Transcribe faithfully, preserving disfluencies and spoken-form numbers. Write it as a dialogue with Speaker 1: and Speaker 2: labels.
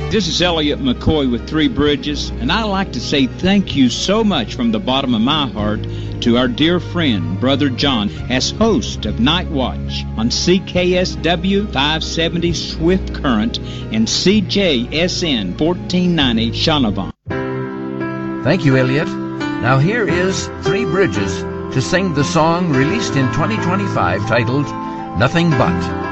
Speaker 1: This is Elliot McCoy with Three Bridges, and I'd like to say thank you so much from the bottom of my heart to our dear friend, Brother John, as host of Night Watch on C K S W five seventy Swift Current and C J S N fourteen ninety Shaunavon.
Speaker 2: Thank you, Elliot. Now here is Three Bridges to sing the song released in twenty twenty-five titled Nothing But.